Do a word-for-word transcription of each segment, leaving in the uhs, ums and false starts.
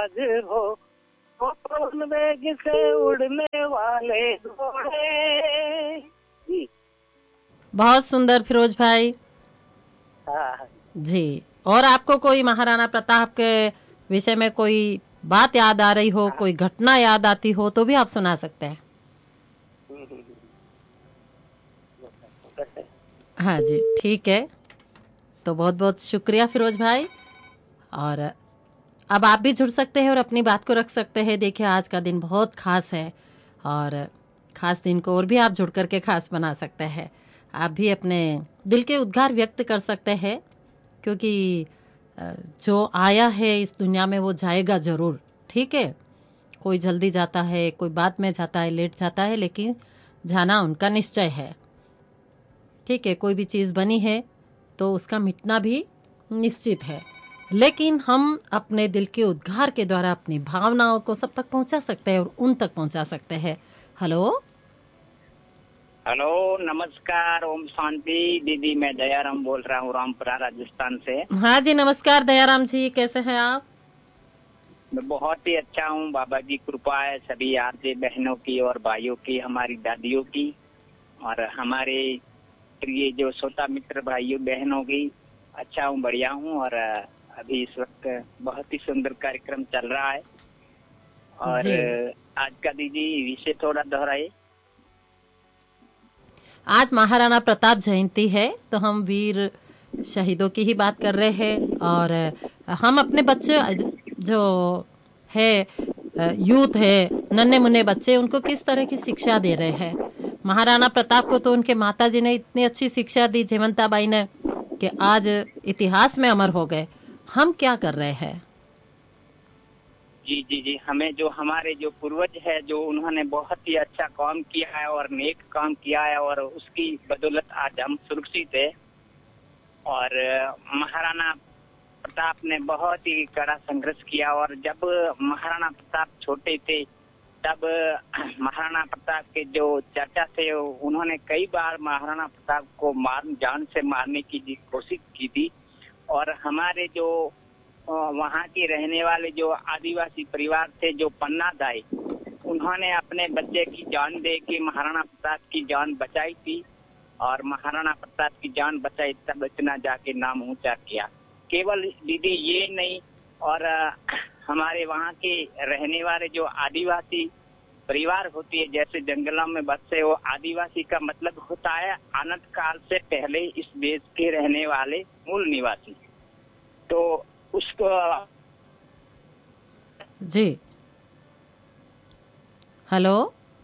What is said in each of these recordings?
बाज हो, वो कौन वेग से उड़ने वाले घोड़े। जी बहुत सुंदर फिरोज भाई। हाँ जी, और आपको कोई महाराणा प्रताप के विषय में कोई बात याद आ रही हो, हाँ। कोई घटना याद आती हो तो भी आप सुना सकते हैं। हम्म, हम्म, हम्म, कैसे? हाँ जी, ठीक है। तो बहुत बहुत शुक्रिया फिरोज भाई। और अब आप भी जुड़ सकते हैं और अपनी बात को रख सकते हैं। देखिए, आज का दिन बहुत खास है और खास दिन को और भी आप जुड़ करके खास बना सकते हैं। आप भी अपने दिल के उद्गार व्यक्त कर सकते हैं, क्योंकि अ, जो आया है इस दुनिया में वो जाएगा ज़रूर। ठीक है, कोई जल्दी जाता है, कोई बाद में जाता है, लेट जाता है, लेकिन जाना उनका निश्चय है। ठीक है, कोई भी चीज़ बनी है तो उसका मिटना भी निश्चित है, लेकिन हम अपने दिल के उद्गार के द्वारा अपनी भावनाओं को सब तक पहुंचा सकते हैं और उन तक पहुंचा सकते हैं। हेलो। हेलो, नमस्कार, ओम शांति। दीदी, मैं दयाराम बोल रहा हूँ, रामपुरा राजस्थान से। हाँ जी, नमस्कार दयाराम जी, कैसे हैं आप? मैं बहुत ही अच्छा हूँ, बाबा की कृपा है सभी आरजे बहनों की और भाइयों की, हमारी दादियों की और हमारे प्रिय जो श्रोता मित्र भाइयों बहनों की। अच्छा हूँ, बढ़िया हूँ। और अ, अभी इस वक्त बहुत ही सुंदर कार्यक्रम चल रहा है। और जी, अ, आज का दीदी विषय थोड़ा दोहराए। आज महाराणा प्रताप जयंती है तो हम वीर शहीदों की ही बात कर रहे हैं। और हम अपने बच्चे जो है, यूथ है, नन्हे मुन्ने बच्चे, उनको किस तरह की शिक्षा दे रहे हैं। महाराणा प्रताप को तो उनके माताजी ने इतनी अच्छी शिक्षा दी, जयवंताबाई ने, कि आज इतिहास में अमर हो गए। हम क्या कर रहे हैं? जी जी जी, हमें जो हमारे जो पूर्वज है, जो उन्होंने बहुत ही अच्छा काम किया है और नेक काम किया है, और उसकी बदौलत आज हम सुरक्षित है। और अ, महाराणा प्रताप ने बहुत ही कड़ा संघर्ष किया। और जब महाराणा प्रताप छोटे थे, तब अ, महाराणा प्रताप के जो चाचा थे, उन्होंने कई बार महाराणा प्रताप को मार जान से मारने की जी- कोशिश की थी। और हमारे जो अ, वहाँ के रहने वाले जो आदिवासी परिवार थे, जो पन्ना दाई, उन्होंने अपने बच्चे की जान दे के महाराणा प्रताप की जान बचाई थी। और महाराणा प्रताप की जान बचाई, तब इतना जाके नाम ऊंचा किया। केवल दीदी ये नहीं, और अ, हमारे वहाँ के रहने वाले जो आदिवासी परिवार होती है, जैसे जंगलों में बसे, वो आदिवासी का मतलब होता है अनंत काल से पहले इस देश के रहने वाले मूल निवासी। तो उसको जी, हेलो।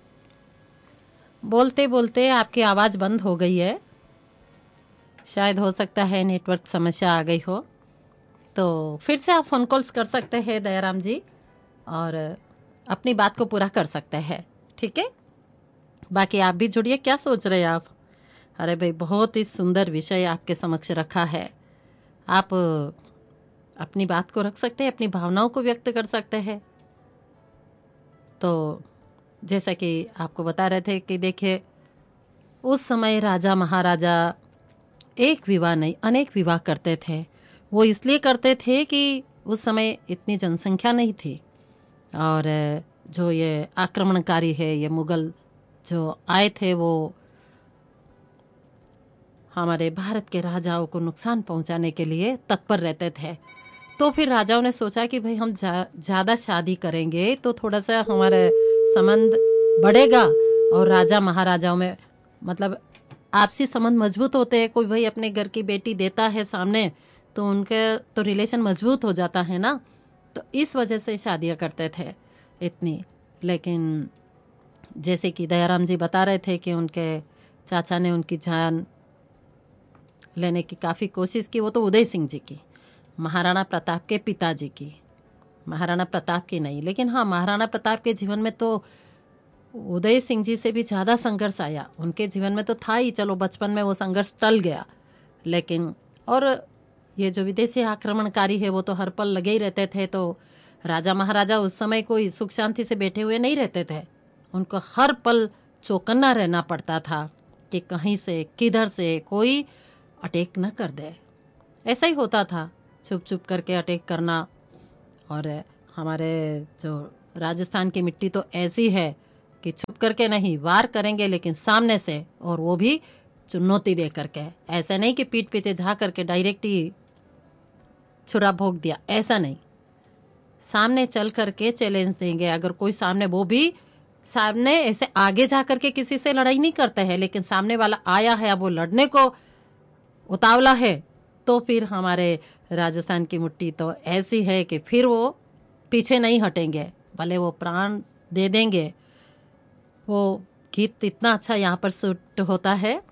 बोलते बोलते आपकी आवाज़ बंद हो गई है। शायद हो सकता है नेटवर्क समस्या आ गई हो। तो फिर से आप फ़ोन कॉल्स कर सकते हैं दयाराम जी, और अपनी बात को पूरा कर सकते हैं। ठीक है, बाकी आप भी जुड़िए। क्या सोच रहे हैं आप? अरे भाई, बहुत ही सुंदर विषय आपके समक्ष रखा है। आप अपनी बात को रख सकते हैं, अपनी भावनाओं को व्यक्त कर सकते हैं। तो जैसा कि आपको बता रहे थे कि देखिए, उस समय राजा महाराजा एक विवाह नहीं अनेक विवाह करते थे। वो इसलिए करते थे कि उस समय इतनी जनसंख्या नहीं थी, और जो ये आक्रमणकारी है, ये मुगल जो आए थे, वो हमारे भारत के राजाओं को नुकसान पहुंचाने के लिए तत्पर रहते थे। तो फिर राजाओं ने सोचा कि भाई हम जा, ज़्यादा शादी करेंगे तो थोड़ा सा हमारा संबंध बढ़ेगा, और राजा महाराजाओं में मतलब आपसी संबंध मजबूत होते हैं। कोई भाई अपने घर की बेटी देता है सामने, तो उनके तो रिलेशन मजबूत हो जाता है ना। तो इस वजह से शादियां करते थे इतनी। लेकिन जैसे कि दयाराम जी बता रहे थे कि उनके चाचा ने उनकी जान लेने की काफ़ी कोशिश की। वो तो उदय सिंह जी की, महाराणा प्रताप के पिताजी की, महाराणा प्रताप की नहीं। लेकिन हाँ, महाराणा प्रताप के जीवन में तो उदय सिंह जी से भी ज़्यादा संघर्ष आया। उनके जीवन में तो था ही, चलो बचपन में वो संघर्ष टल गया, लेकिन और ये जो विदेशी आक्रमणकारी है वो तो हर पल लगे ही रहते थे। तो राजा महाराजा उस समय कोई सुख शांति से बैठे हुए नहीं रहते थे। उनको हर पल चौकन्ना रहना पड़ता था कि कहीं से किधर से कोई अटैक न कर दे। ऐसा ही होता था, छुप छुप करके अटैक करना। और हमारे जो राजस्थान की मिट्टी तो ऐसी है कि छुप करके नहीं, वार करेंगे लेकिन सामने से, और वो भी चुनौती दे करके। ऐसा नहीं कि पीठ पीछे झा करके डायरेक्ट ही छुरा भोग दिया, ऐसा नहीं। सामने चल करके चैलेंज देंगे। अगर कोई सामने, वो भी सामने ऐसे आगे जा करके किसी से लड़ाई नहीं करते हैं, लेकिन सामने वाला आया है, अब वो लड़ने को उतावला है, तो फिर हमारे राजस्थान की मिट्टी तो ऐसी है कि फिर वो पीछे नहीं हटेंगे, भले वो प्राण दे देंगे। वो गीत इतना अच्छा यहाँ पर सूट होता है।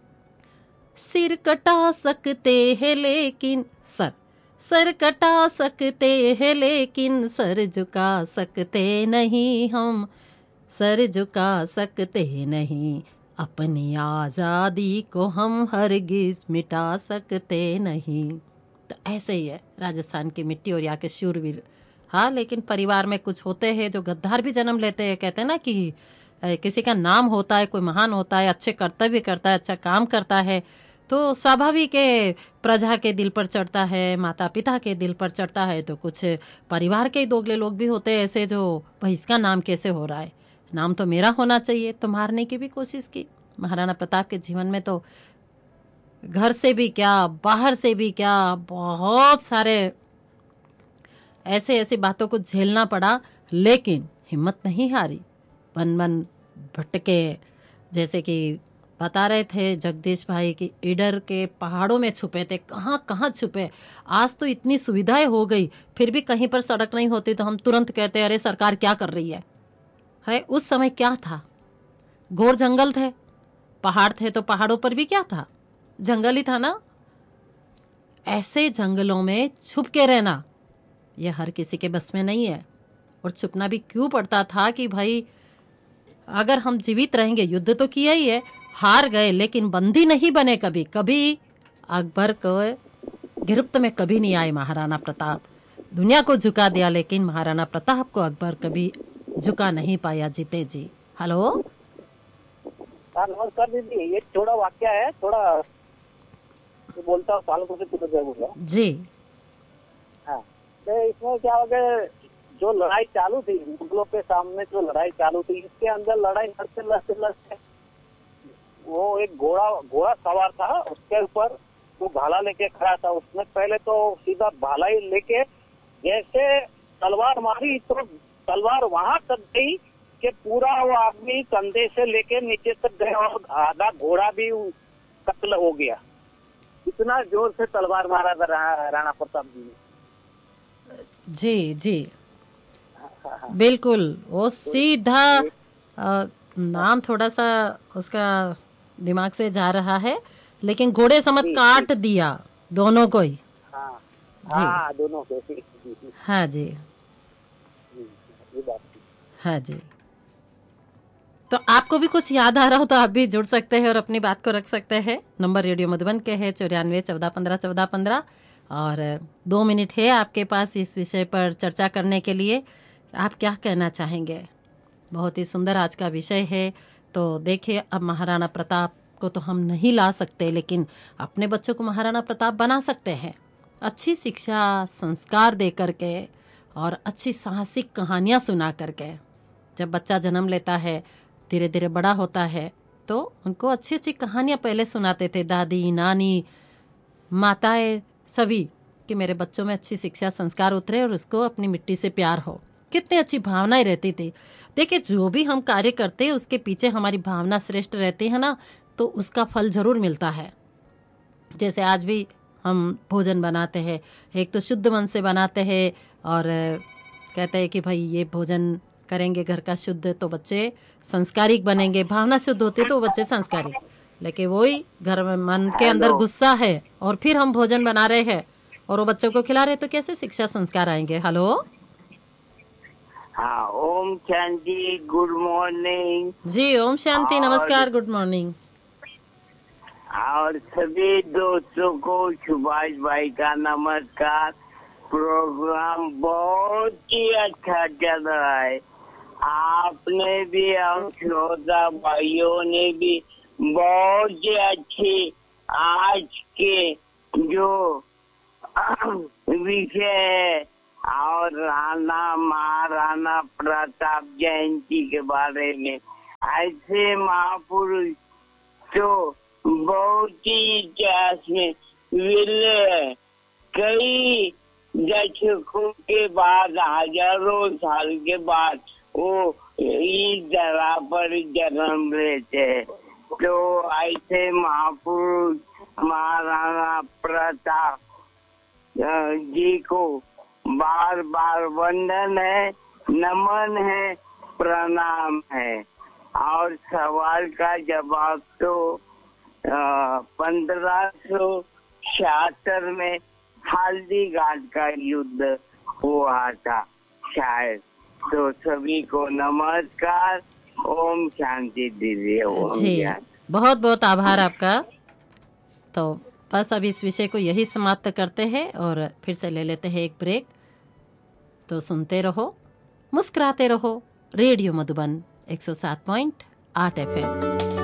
सिर कटा सकते हैं लेकिन सर सर कटा सकते हैं लेकिन सर झुका सकते नहीं हम, सर झुका सकते नहीं, अपनी आज़ादी को हम हरगिज मिटा सकते नहीं। तो ऐसे ही है राजस्थान की मिट्टी और यहाँ के शूरवीर। हाँ, लेकिन परिवार में कुछ होते हैं जो गद्दार भी जन्म लेते हैं। कहते हैं ना कि किसी का नाम होता है, कोई महान होता है, अच्छे कर्तव्य करता है, अच्छा काम करता है, तो स्वाभाविक है प्रजा के दिल पर चढ़ता है, माता पिता के दिल पर चढ़ता है। तो कुछ परिवार के दोगले लोग भी होते हैं ऐसे, जो भाई इसका नाम कैसे हो रहा है, नाम तो मेरा होना चाहिए, तो मारने की भी कोशिश की। महाराणा प्रताप के जीवन में तो घर से भी क्या, बाहर से भी क्या, बहुत सारे ऐसे ऐसी बातों को झेलना पड़ा, लेकिन हिम्मत नहीं हारी। वन वन भटके, जैसे कि बता रहे थे जगदीश भाई की ईडर के पहाड़ों में छुपे थे, कहाँ कहाँ छुपे। आज तो इतनी सुविधाएं हो गई, फिर भी कहीं पर सड़क नहीं होती तो हम तुरंत कहते अरे सरकार क्या कर रही है। है उस समय क्या था, घोर जंगल थे, पहाड़ थे तो पहाड़ों पर भी क्या था, जंगल ही था ना। ऐसे जंगलों में छुप के रहना ये हर किसी के बस में नहीं है। और छुपना भी क्यों पड़ता था कि भाई अगर हम जीवित रहेंगे, युद्ध तो किया ही है, हार गए, लेकिन बंदी नहीं बने कभी। कभी अकबर को गिरफ्त में कभी नहीं आए महाराणा प्रताप। दुनिया को झुका दिया, लेकिन महाराणा प्रताप को अकबर कभी झुका नहीं पाया। जीते जी। हेलो नमस्कार दीदी, ये थोड़ा वाक्य है, थोड़ा तो बोलता हूँ पालकों से पूछ बोल जी। हाँ, तो इसमें क्या हो गया, जो लड़ाई चालू थी मुगलों के सामने, जो लड़ाई चालू थी, इसके अंदर लड़ाई लड़ते लड़ते लड़ते वो एक घोड़ा घोड़ा सवार था, उसके ऊपर वो भाला लेके खड़ा था। उसने पहले तो सीधा भाला ही लेके जैसे तलवार मारी, तो तलवार वहां तक गई कि पूरा वो आदमी कंधे से लेके नीचे तक गया और आधा घोड़ा भी कत्ल हो गया। इतना जोर से तलवार मारा था रा, राणा प्रताप जी ने। जी जी बिल्कुल। वो सीधा आ, नाम थोड़ा सा उसका दिमाग से जा रहा है, लेकिन घोड़े समझ काट दिया दोनों को ही। हाँ, जी हाँ, दोनों को। हाँ जी हाँ जी। तो आपको भी कुछ याद आ रहा हो तो आप भी जुड़ सकते हैं और अपनी बात को रख सकते हैं। नंबर रेडियो मधुबन के है चौरानवे चौदह पंद्रह चौदह पंद्रह, और दो मिनट है आपके पास इस विषय पर चर्चा करने के लिए। आप क्या कहना चाहेंगे? बहुत ही सुंदर आज का विषय है। तो देखिए, अब महाराणा प्रताप को तो हम नहीं ला सकते, लेकिन अपने बच्चों को महाराणा प्रताप बना सकते हैं। अच्छी शिक्षा संस्कार दे करके और अच्छी साहसिक कहानियाँ सुना करके। जब बच्चा जन्म लेता है, धीरे धीरे बड़ा होता है, तो उनको अच्छी अच्छी कहानियाँ पहले सुनाते थे दादी, नानी, माताएं, सभी, कि मेरे बच्चों में अच्छी शिक्षा संस्कार उतरे और उसको अपनी मिट्टी से प्यार हो। कितनी अच्छी भावनाएं रहती थी। देखिए, जो भी हम कार्य करते हैं उसके पीछे हमारी भावना श्रेष्ठ रहती है ना, तो उसका फल जरूर मिलता है। जैसे आज भी हम भोजन बनाते हैं, एक तो शुद्ध मन से बनाते हैं और कहते हैं कि भाई ये भोजन करेंगे घर का शुद्ध, तो बच्चे संस्कारिक बनेंगे। भावना शुद्ध होती तो बच्चे संस्कारिक। लेकिन वही घर में मन के अंदर गुस्सा है और फिर हम भोजन बना रहे हैं और वो बच्चों को खिला रहे, तो कैसे शिक्षा संस्कार आएंगे? हेलो। हाँ, ओम शांति, गुड मॉर्निंग जी। ओम शांति, नमस्कार, गुड मॉर्निंग। और सभी दोस्तों को सुभाष भाई का नमस्कार। प्रोग्राम बहुत ही अच्छा चल रहा है। आपने भी, हम श्रोता भाइयों ने भी बहुत ही अच्छी आज के जो विषय है और राणा महाराणा प्रताप जयंती के बारे में। ऐसे महापुरुष तो बहुत ही इतिहास में विरले है। कई दशकों के बाद, हजारों साल के बाद वो इस जगह पर जन्म लेते हैं। तो ऐसे महापुरुष महाराणा प्रताप जी को बार बार वंदन है, नमन है, प्रणाम है। और सवाल का जवाब तो पंद्रह सौ छिहत्तर में हल्दी घाट का युद्ध हुआ था शायद। तो सभी को नमस्कार, ओम शांति दीजिए। ओम जी, ज्ञान। बहुत बहुत आभार आपका। तो बस अब इस विषय को यही समाप्त करते हैं और फिर से ले लेते हैं एक ब्रेक। तो सुनते रहो, मुस्कुराते रहो, रेडियो मधुबन एक सौ सात पॉइंट आठ एफ एम।